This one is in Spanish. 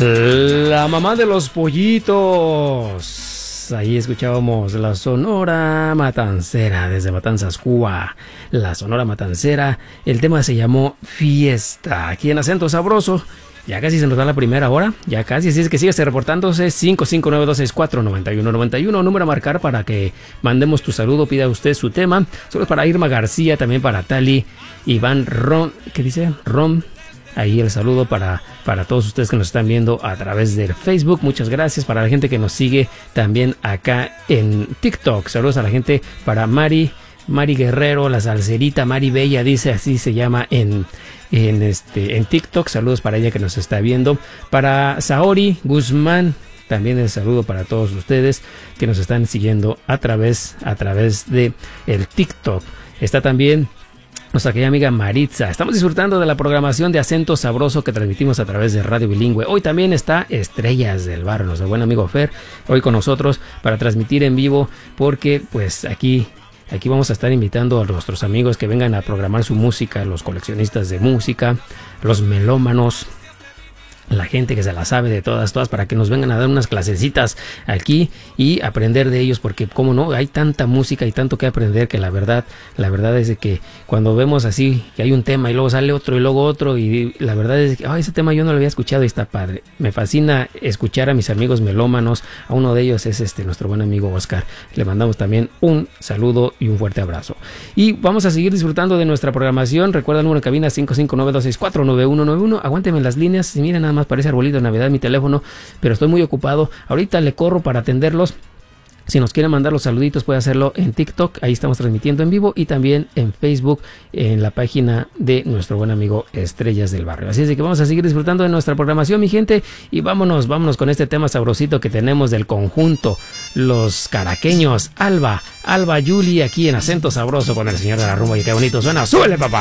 La mamá de los pollitos. Ahí escuchábamos la Sonora Matancera desde Matanzas, Cuba. La Sonora Matancera. El tema se llamó Fiesta. Aquí en Acento Sabroso. Ya casi se nos da la primera hora. Ya casi. Así es que síguese reportándose. 559-264-9191. Número a marcar para que mandemos tu saludo. Pida usted su tema. Solo para Irma García. También para Tali. Iván Ron. ¿Qué dice? Ron. Ahí el saludo para todos ustedes que nos están viendo a través del Facebook. Muchas gracias. Para la gente que nos sigue también acá en TikTok. Saludos a la gente para Mari Guerrero, la salserita, Mari Bella, dice, así se llama en TikTok. Saludos para ella que nos está viendo. Para Saori Guzmán, también el saludo para todos ustedes que nos están siguiendo a través de el TikTok. Está también nuestra querida amiga Maritza. Estamos disfrutando de la programación de Acento Sabroso que transmitimos a través de Radio Bilingüe. Hoy también está Estrellas del Barrio, nuestro buen amigo Fer, hoy con nosotros para transmitir en vivo, porque pues aquí vamos a estar invitando a nuestros amigos que vengan a programar su música, los coleccionistas de música, los melómanos, la gente que se la sabe de todas, para que nos vengan a dar unas clasecitas aquí y aprender de ellos, porque como no, hay tanta música y tanto que aprender que la verdad es de que cuando vemos así que hay un tema y luego sale otro y luego otro, y la verdad es que ese tema yo no lo había escuchado y está padre. Me fascina escuchar a mis amigos melómanos. A uno de ellos es nuestro buen amigo Oscar. Le mandamos también un saludo y un fuerte abrazo. Y vamos a seguir disfrutando de nuestra programación. Recuerda el número de cabina 559-264-9191. Aguánteme en las líneas. Si miren, nada más parece arbolito de Navidad mi teléfono, pero estoy muy ocupado. Ahorita le corro para atenderlos. Si nos quieren mandar los saluditos, puede hacerlo en TikTok. Ahí estamos transmitiendo en vivo, y también en Facebook, en la página de nuestro buen amigo Estrellas del Barrio. Así es que vamos a seguir disfrutando de nuestra programación, mi gente, y vámonos con este tema sabrosito que tenemos del conjunto Los Caraqueños. Alba Yuli, aquí en Acento Sabroso con el señor de la rumba. Y qué bonito suena. ¡Súbele, papá!